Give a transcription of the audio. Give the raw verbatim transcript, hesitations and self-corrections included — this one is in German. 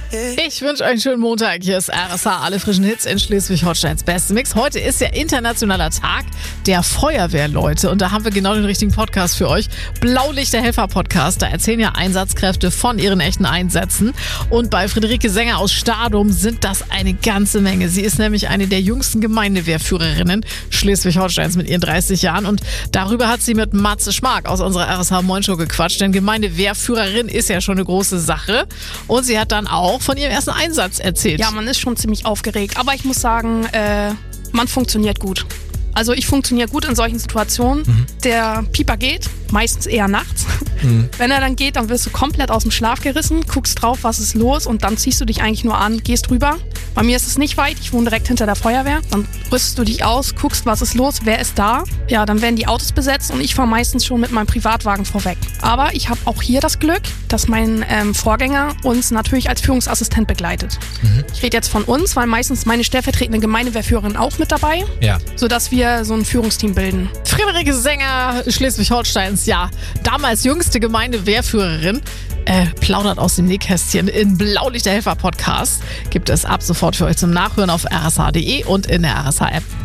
Ich wünsche euch einen schönen Montag. Hier ist R S H, alle frischen Hits in Schleswig-Holsteins beste Mix. Heute ist ja internationaler Tag der Feuerwehrleute und da haben wir genau den richtigen Podcast für euch. Blaulichter-Helfer-Podcast, da erzählen ja Einsatzkräfte von ihren echten Einsätzen. Und bei Friederike Sänger aus Stadum sind das eine ganze Menge. Sie ist nämlich eine der jüngsten Gemeindewehrführerinnen Schleswig-Holsteins mit ihren dreißig Jahren und darüber hat sie mit Matze Schmark aus unserer R S H Moin Show gequatscht, denn Gemeindewehrführerin ist ja schon eine große Sache und sie hat dann auch von ihrem ersten Einsatz erzählt. Ja, man ist schon ziemlich aufgeregt, aber ich muss sagen, äh, man funktioniert gut. Also ich funktioniere gut in solchen Situationen. Mhm. Der Pieper geht, meistens eher nachts. Mhm. Wenn er dann geht, dann wirst du komplett aus dem Schlaf gerissen, guckst drauf, was ist los und dann ziehst du dich eigentlich nur an, gehst rüber. Bei mir ist es nicht weit, ich wohne direkt hinter der Feuerwehr. Dann rüstest du dich aus, guckst, was ist los, wer ist da. Ja, dann werden die Autos besetzt und ich fahre meistens schon mit meinem Privatwagen vorweg. Aber ich habe auch hier das Glück, dass mein ähm, Vorgänger uns natürlich als Führungsassistent begleitet. Mhm. Ich rede jetzt von uns, weil meistens meine stellvertretende Gemeindewehrführerin auch mit dabei, ja. sodass wir so ein Führungsteam bilden. Friederike Sänger, Schleswig-Holsteins, ja, damals jüngste Gemeindewehrführerin, äh, plaudert aus dem Nähkästchen in Blaulichter-Helfer-Podcast. Gibt es ab sofort für euch zum Nachhören auf r s h punkt d e und in der R S H App.